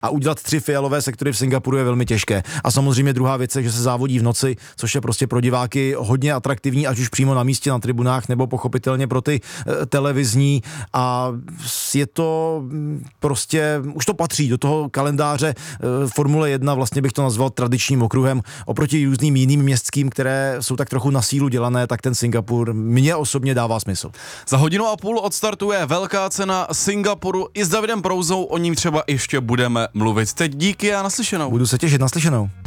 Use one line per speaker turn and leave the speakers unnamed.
A udělat 3 fialové sektory v Singapuru je velmi těžké. A samozřejmě druhá věc je, že se závodí v noci, což je prostě pro diváky hodně atraktivní, ať už přímo na místě na tribunách, nebo pochopitelně pro ty televizní. A je to prostě, už to patří do toho kalendáře Formule 1, vlastně bych to nazval tradičním okruhem. Oproti různým jiným městským, které jsou tak trochu na sílu dělané, tak ten Singapur mně osobně dává smysl.
Za 1,5 hodiny odstartuje velká cena Singapuru i s Davidem Prouzou, o ním třeba ještě budeme mluvit. Teď díky a naslyšenou.
Budu se těšit, naslyšenou.